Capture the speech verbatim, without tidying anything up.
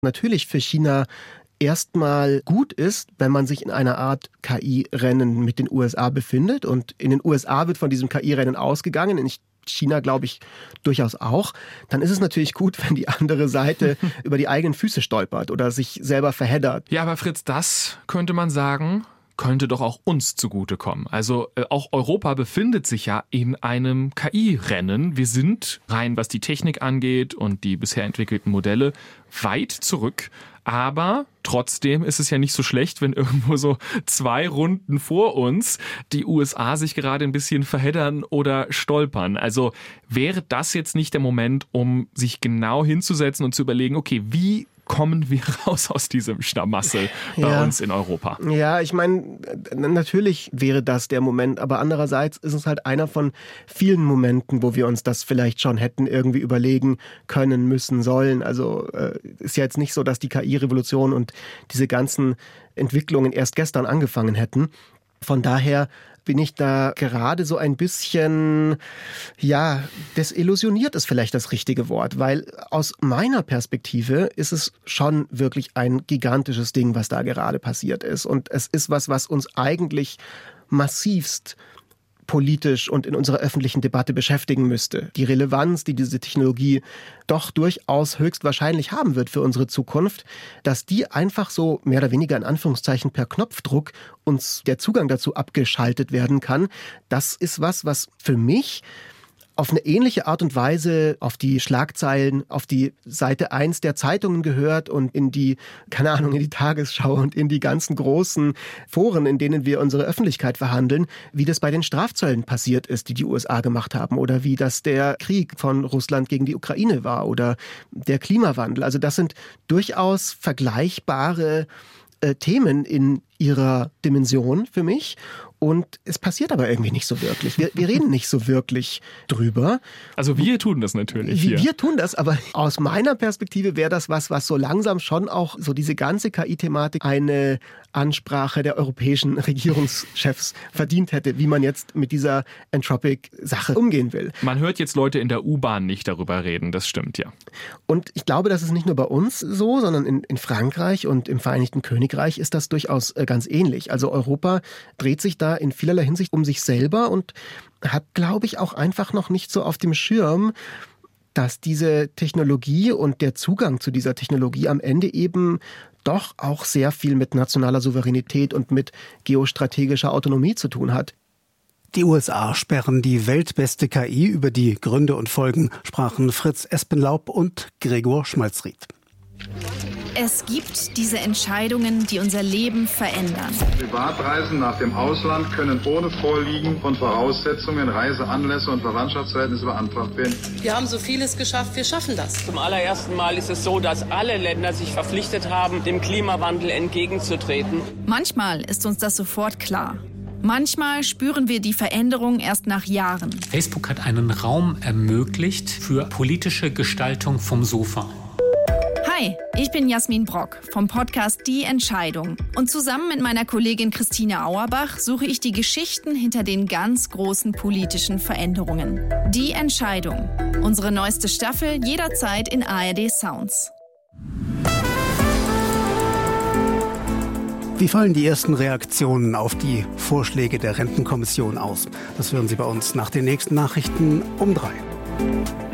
natürlich für China erstmal gut ist, wenn man sich in einer Art K I-Rennen mit den U S A befindet. Und in den U S A wird von diesem K I-Rennen ausgegangen. In China, glaube ich, durchaus auch. Dann ist es natürlich gut, wenn die andere Seite über die eigenen Füße stolpert oder sich selber verheddert. Ja, aber Fritz, das könnte man sagen, könnte doch auch uns zugutekommen. Also äh, auch Europa befindet sich ja in einem K I-Rennen. Wir sind rein, was die Technik angeht und die bisher entwickelten Modelle, weit zurück. Aber trotzdem ist es ja nicht so schlecht, wenn irgendwo so zwei Runden vor uns die U S A sich gerade ein bisschen verheddern oder stolpern. Also wäre das jetzt nicht der Moment, um sich genau hinzusetzen und zu überlegen, okay, wie kommen wir raus aus diesem Schlamassel bei ja. uns in Europa? Ja, ich meine, natürlich wäre das der Moment, aber andererseits ist es halt einer von vielen Momenten, wo wir uns das vielleicht schon hätten irgendwie überlegen können, müssen, sollen. Also äh, ist ja jetzt nicht so, dass die K I-Revolution und diese ganzen Entwicklungen erst gestern angefangen hätten. Von daher bin ich da gerade so ein bisschen, ja, desillusioniert ist vielleicht das richtige Wort, weil aus meiner Perspektive ist es schon wirklich ein gigantisches Ding, was da gerade passiert ist. Und es ist was, was uns eigentlich massivst politisch und in unserer öffentlichen Debatte beschäftigen müsste. Die Relevanz, die diese Technologie doch durchaus höchstwahrscheinlich haben wird für unsere Zukunft, dass die einfach so mehr oder weniger in Anführungszeichen per Knopfdruck uns der Zugang dazu abgeschaltet werden kann, das ist was, was für mich auf eine ähnliche Art und Weise auf die Schlagzeilen, auf die Seite eins der Zeitungen gehört und in die, keine Ahnung, in die Tagesschau und in die ganzen großen Foren, in denen wir unsere Öffentlichkeit verhandeln, wie das bei den Strafzöllen passiert ist, die die U S A gemacht haben oder wie das der Krieg von Russland gegen die Ukraine war oder der Klimawandel. Also das sind durchaus vergleichbare äh, Themen in ihrer Dimension für mich. Und es passiert aber irgendwie nicht so wirklich. Wir, wir reden nicht so wirklich drüber. Also wir tun das natürlich hier. Wir tun das, aber aus meiner Perspektive wäre das was, was so langsam schon auch so diese ganze K I-Thematik eine Ansprache der europäischen Regierungschefs verdient hätte, wie man jetzt mit dieser Anthropic-Sache umgehen will. Man hört jetzt Leute in der U-Bahn nicht darüber reden, das stimmt, ja. Und ich glaube, das ist nicht nur bei uns so, sondern in, in Frankreich und im Vereinigten Königreich ist das durchaus äh, ganz ähnlich. Also Europa dreht sich da in vielerlei Hinsicht um sich selber und hat, glaube ich, auch einfach noch nicht so auf dem Schirm, dass diese Technologie und der Zugang zu dieser Technologie am Ende eben doch auch sehr viel mit nationaler Souveränität und mit geostrategischer Autonomie zu tun hat. Die U S A sperren die weltbeste K I. Über die Gründe und Folgen sprachen Fritz Espenlaub und Gregor Schmalzried. Es gibt diese Entscheidungen, die unser Leben verändern. Privatreisen nach dem Ausland können ohne Vorliegen von Voraussetzungen, Reiseanlässe und Verwandtschaftsverhältnisse beantragt werden. Wir haben so vieles geschafft, wir schaffen das. Zum allerersten Mal ist es so, dass alle Länder sich verpflichtet haben, dem Klimawandel entgegenzutreten. Manchmal ist uns das sofort klar. Manchmal spüren wir die Veränderung erst nach Jahren. Facebook hat einen Raum ermöglicht für politische Gestaltung vom Sofa. Hi, ich bin Jasmin Brock vom Podcast Die Entscheidung. Und zusammen mit meiner Kollegin Christine Auerbach suche ich die Geschichten hinter den ganz großen politischen Veränderungen. Die Entscheidung. Unsere neueste Staffel jederzeit in A R D Sounds. Wie fallen die ersten Reaktionen auf die Vorschläge der Rentenkommission aus? Das hören Sie bei uns nach den nächsten Nachrichten um drei.